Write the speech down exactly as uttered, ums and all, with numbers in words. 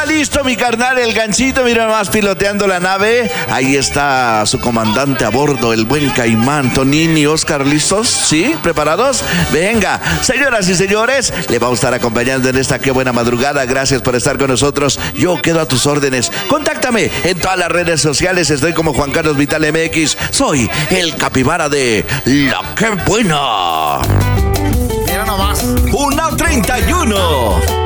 está listo mi carnal, el Ganchito, mira más piloteando la nave. Ahí está su comandante a bordo, el buen Caimán. Tonín y Oscar, ¿listos? ¿Sí? ¿Preparados? Venga, señoras y señores, le vamos a estar acompañando en esta qué buena madrugada. Gracias por estar con nosotros. Yo quedo a tus órdenes. Contáctame en todas las redes sociales. Estoy como Juan Carlos Vital M X. Soy el capibara de La Qué Buena. Mira nomás. Una treinta y uno.